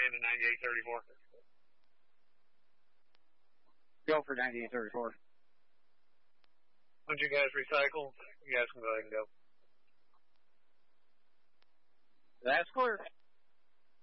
into 9834. Go for 9834. Once you guys recycle, you guys can go ahead and go. That's clear.